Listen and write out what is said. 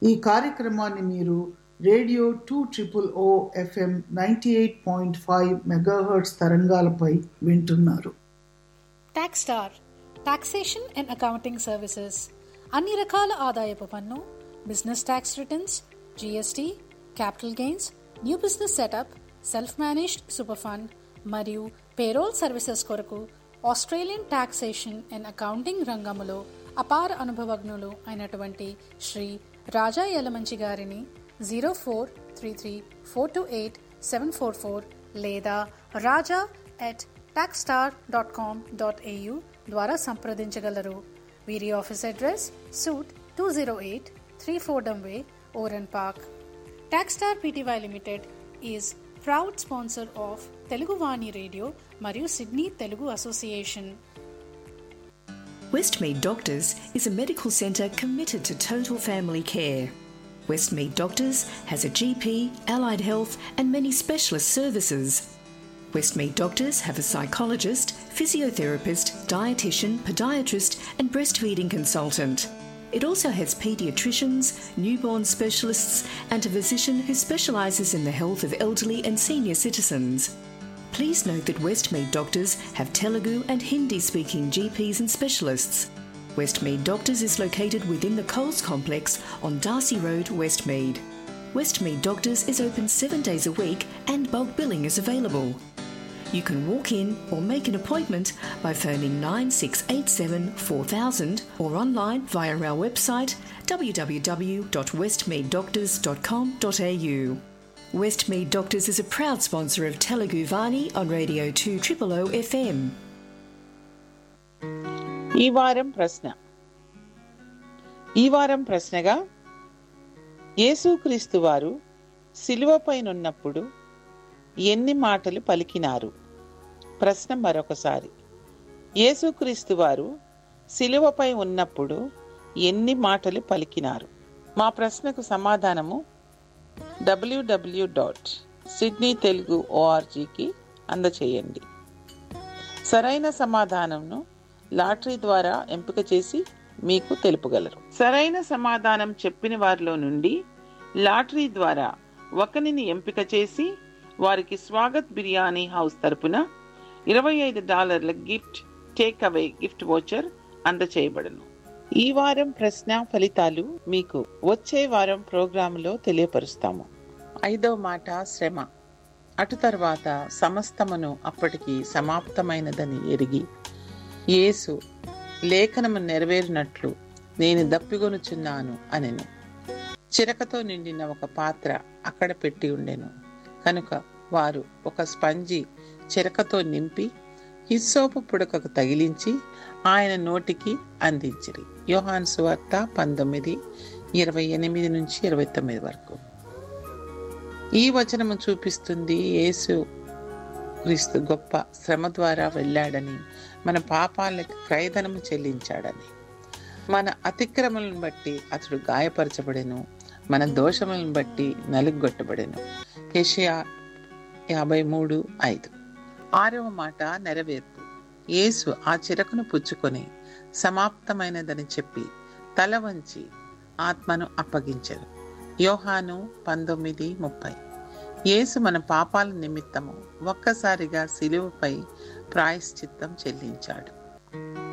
ఈ కార్యక్రమాన్ని మీరు రేడియో 2OOO FM 98.5 మెగాహెర్ట్జ్ తరంగాలపై వింటున్నారు. Tax star taxation and accounting services అన్ని రకాల ఆదాయపు పన్ను, business tax returns, GST, capital gains, new business setup, self managed super fund మరియు పేరోల్ సర్వీసెస్ కొరకు ఆస్ట్రేలియన్ టాక్సేషన్ అండ్ అకౌంటింగ్ రంగములో అపార అనుభవజ్ఞులు అయినటువంటి శ్రీ రాజా యలమంచి గారిని 0433428744 లేదా raja@taxstar.com.au ద్వారా సంప్రదించగలరు. వీరి office address suit 208 3 Fordham Way, Oran Park. Taxstar Pty Limited is proud sponsor of Telugu Vani Radio మరియు Sydney Telugu Association. Westmead Doctors is a medical centre committed to total family care. Westmead Doctors has a GP, allied health and many specialist services. Westmead Doctors have a psychologist, physiotherapist, dietitian, podiatrist and breastfeeding consultant. It also has paediatricians, newborn specialists and a physician who specialises in the health of elderly and senior citizens. Please note that Westmead Doctors have Telugu and Hindi-speaking GPs and specialists. Westmead Doctors is located within the Coles Complex on Darcy Road, Westmead. Westmead Doctors is open 7 days a week and bulk billing is available. You can walk in or make an appointment by phoning 9687 4000 or online via our website www.westmeaddoctors.com.au. Westmead Doctors is a proud sponsor of Telugu Vani on Radio 2OOO FM. ఈ వారం ప్రశ్నగా యేసుక్రీస్తు వారు శిలువపైనున్నప్పుడు ఎన్ని మాటలు పలికినారు? ప్రశ్న మరొకసారి. యేసుక్రీస్తు వారు శిలువపై ఉన్నప్పుడు ఎన్ని మాటలు పలికినారు? మా ప్రశ్నకు సమాధానము www.sydneytelugu.org అందచేయండి. సరైన సమాధానంను లాటరీ ద్వారా ఎంపిక చేసి మీకు తెలుపగలరు. సరైన సమాధానం చెప్పిన వారిలో నుండి లాటరీ ద్వారా ఒకరిని ఎంపిక చేసి వారికి స్వాగత్ బిర్యానీ హౌస్ తరపున $25 gift take away gift voucher అందచేయబడను. ఈ వారం ప్రశ్న ఫలితాలు మీకు వచ్చే వారం ప్రోగ్రాంలో తెలియపరుస్తాము. 5వ మాట శ్రమ. అటు తర్వాత సమస్తమును అప్పటికి సమాప్తమైనదని ఎరిగి యేసు లేఖనము నెరవేరినట్లు నేను దప్పిగొనుచున్నాను అనెను. చిరకతో నిండిన ఒక పాత్ర అక్కడ పెట్టి ఉండెను కనుక వారు ఒక స్పంజి చిరకతో నింపి హిస్సోపు పుడకకు తగిలించి ఆయన నోటికి అందించిరి. యోహాను సువార్త 19:28-29 వరకు. ఈ వచనము చూపిస్తుంది యేసు క్రీస్తు గొప్ప శ్రమ ద్వారా వెళ్ళాడని, మన పాపాలకు క్రయధనము చెల్లించాడని. మన అతిక్రమలను బట్టి అతడు గాయపరచబడెను, మన దోషములను బట్టి నలుగొట్టబడెను. యెషయా 53:5. 6వ మాట నెరవేర్పు. యేసు ఆ చిరకును పుచ్చుకొని సమాప్తమైనదని చెప్పి తల వంచి ఆత్మను అప్పగించెను. యోహాను 19:30. యేసు మన పాపాల నిమిత్తము ఒక్కసారిగా శిలువపై ప్రాయశ్చిత్తం చెల్లించాడు.